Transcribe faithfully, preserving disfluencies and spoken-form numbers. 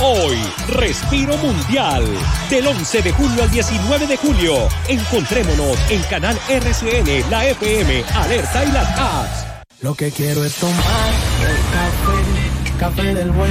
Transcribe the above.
Hoy, Respiro Mundial. Del once de julio al diecinueve de julio. Encontrémonos en Canal R C N, la F M, Alerta y las apps. Lo que quiero es tomar el café, café del bueno.